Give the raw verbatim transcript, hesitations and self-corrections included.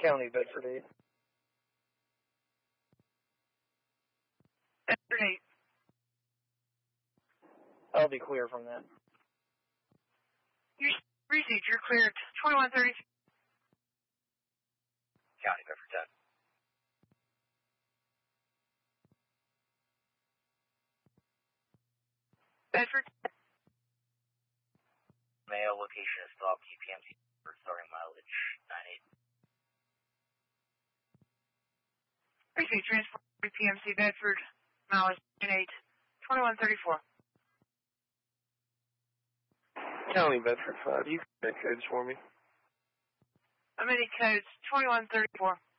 County, Bedford eight. Bedford eight. I'll be clear from that. You received, you're cleared. twenty-one thirty. County, Bedford ten. Bedford. Mail location is stopped U P M C for starting mileage nine eight. Received, transport U P M C Bedford, mileage nine eight. twenty-one thirty-four. County, Bedford five. You can make codes for me. I'm in codes twenty-one thirty-four.